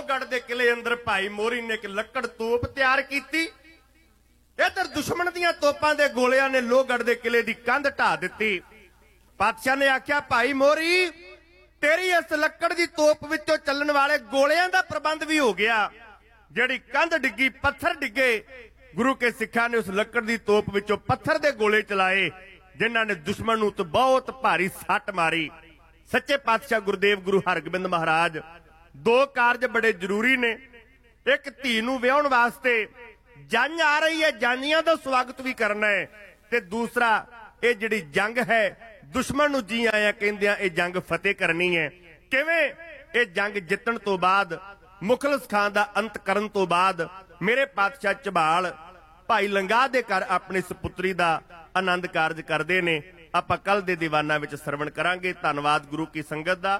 लोहगढ़ के किले अंदर भाई मोहरी ने एक लक्कड़ तोप तैयार की। इधर दुश्मन दियां तोपां दे गोलियां ने लोहगढ़ के किले की कंध ढा दी। पातशाह ने आख्या भाई मोहरी तेरी इस लक्कड़ की तोप विचों चलण वाले गोलियां दा प्रबंध भी हो गया। जिहड़ी कंध डिग्गी पत्थर डिगे, गुरु के सिखा ने उस लक्कड़ की तोप विचों पत्थर दे गोले चलाए जिन्हां ने दुश्मन नूं तो बहुत भारी सट मारी। सच्चे पातशाह गुरुदेव गुरु हरगोबिंद महाराज दो कारज बड़े जरूरी ने। एक धी नूं विआहण वास्ते जंग आ रही है, जानियां दा स्वागत भी करना है, ते दूसरा ये जिहड़ी जंग है दुश्मन नूं जी आया कहंदियां ये जंग फतेह करनी है। किवें ये जंग जितण तो बाद मुखलिस खान दा अंत करन तो बाद मेरे पातशाह झबाल भाई लंगाह दे घर अपनी सपुत्री दा आनंद कारज करदे ने। आपां कल दे दीवाना विच सरवण करांगे। धन्नवाद गुरु की संगत दा।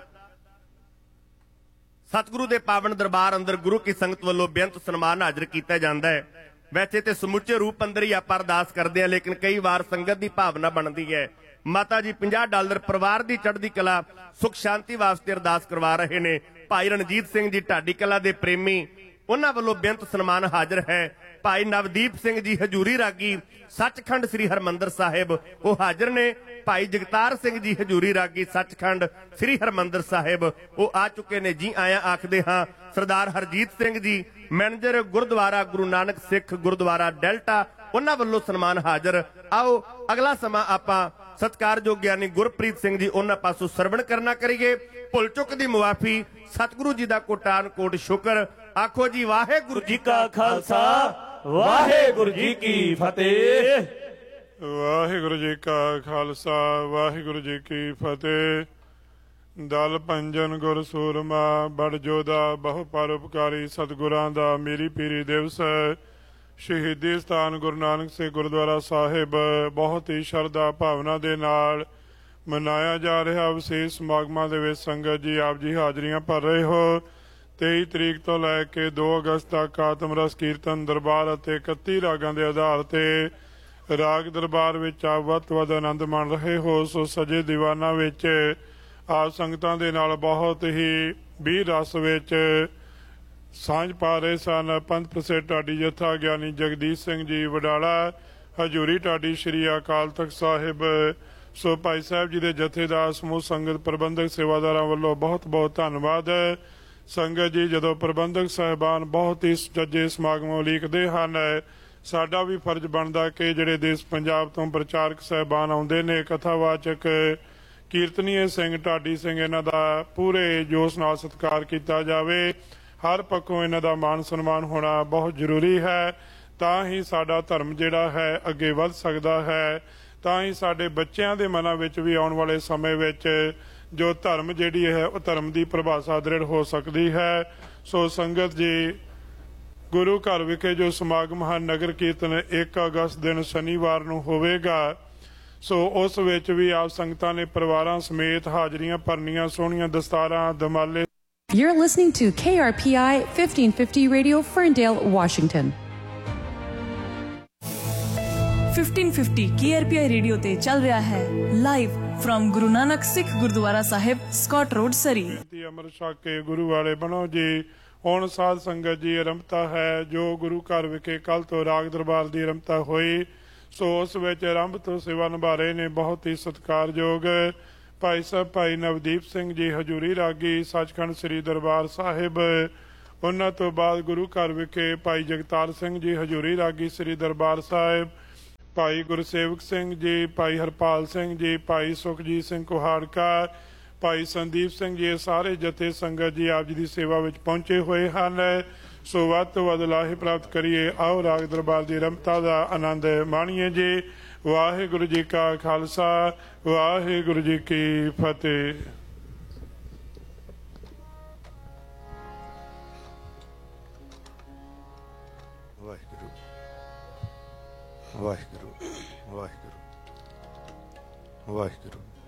सतगुरु दे पावन दरबार अंदर गुरु की संगत वालों बेअंत सन्मान हाजिर किया जाता है। वैसे तो समुचे रूप अंदर ही आपां अरदास करते हैं, लेकिन कई बार संगत की भावना बनती है। माता जी $50 परिवार की चढ़दी कला सुख शांति वास्ते अरदास करवा रहे ने। भाई रणजीत सिंह जी ढाडी कला दे प्रेमी, उन्हां वालों बेअंत सन्मान हाजिर है। भाई नवदीप सिंह जी हजूरी रागी सचखंड श्री हरमंदर साहिब वो हाजिर ने। भाई जगतार सिंह जी हजूरी रागी सचखंड श्री हरमंदर साहिब वो आ चुके ने। जी आया आखदे हाँ। सरदार हरजीत सिंह जी मैनेजर गुरुद्वारा गुरु नानक सिख गुरुद्वारा डेल्टा, उन्हां वल्लों सन्मान हाजिर। आओ अगला समा आपां सत्कारयोग ज्ञानी गुरप्रीत सिंह जी उन्हां पासों सरवण करना करिए। भुल चुक दी मुआफी, सतगुरु जी दा कोटान कोट शुकर। आखो जी वाहेगुरु जी का खालसा वाहेगुरु जी की फतेह। वाहेगुरु जी का खालसा वाहेगुरु जी की फतेह। दल पंजन गुर सूरमा बड़ जोधा बहु परोपकारी सतगुरां दा मेरी पीरी दिवस शहीदी स्थान गुरु नानक से गुरुद्वारा साहिब बहुत ही शरधा भावना दे नाल मनाया जा रहा। विशेष समागमां दे विच संगत जी आप जी हाजरियां भर रहे हो। 23 तरीक तो लैके 2 अगस्त तक आत्म रस कीर्तन दरबार ਅਤੇ 31 रागां दे आधार ते राग दरबार विच आप वध तो वध आनंद मान रहे हो। सो सजे दीवाना विच आप संगतां दे नाल बहुत ही ਵੀਹ रस विच सांझ पा रहे सन। पंथ प्रसिद्ध ढाडी जत्था ज्ञानी जगदीश सिंह जी वडाला हजूरी ढाडी श्री अकाल तख्त साहिब। सो भाई साहब जी के जथेदार समूह संगत प्रबंधक सेवादारां वल्लों बहुत बहुत धन्नवाद। संगत जी जदों प्रबंधक साहिबान बहुत ही जजे समागम उलीकदे हन, साडा भी फर्ज बनदा कि जिहड़े देश पंजाब तो प्रचारक साहिबान आउंदे ने कथावाचक कीर्तनीय सिंह ढाडी सिंह इन्हां दा पूरे जोश नाल सत्कार किया जावे। हर पक्षों इन्हां दा मान सन्मान होना बहुत जरूरी है। तां ही साडा धर्म जिहड़ा है अगे वध सकदा है। तां ही साडे बच्चिआं दे मनां विच भी आउण वाले समय विच जो धर्म जिहड़ी है वो धर्म की परिभाषा दृढ़ हो सकती है। सो संगत जी गुरु घर विखे जो समागम है नगर कीर्तन 1 अगस्त दिन शनिवार नूं होवेगा। सो उस विच भी आप संगतां ने परिवारां समेत हाजरियां भरनियां, सोहणियां दस्तारां दमाले। You're listening to KRPI 1550 Radio, Ferndale, Washington. 1550 KRPI radio ते चल रहा है live from Guru Nanak Sikh gurdwara Sahib, Scott road, सरी। अमृत छक के गुरु वाले बनो जी। हुण साध संगत जी आरंभता है जो गुरु घर विखे कल तो राग दरबार की आरंभता हुई। सो उस विच आरंभ तो सेवा निभा रहे ने बहुत ही सत्कारयोग भाई साहब भाई नवदीप सिंह जी हजूरी रागी सचखंड श्री दरबार साहिब। उन्हां तो बाद गुरु घर विखे भाई जगतार सिंह जी हजूरी रागी श्री दरबार साहिब, भाई गुरसेवक सिंह जी, भाई हरपाल सिंह जी, भाई सुखजीत सिंह कुहाड़का, भाई संदीप सिंह जी, सारे जथे संगत जी आप जी की सेवा में पहुंचे हुए हैं। सो वध तो वध लाहे प्राप्त करिए। आओ राग दरबार की रमता का आनंद माणीए जी। वाहिगुरु जी का खालसा वाहिगुरु जी की फतेह। वाहिगुरु वाहिगुरु वाहिगुरु वाहिगुरु।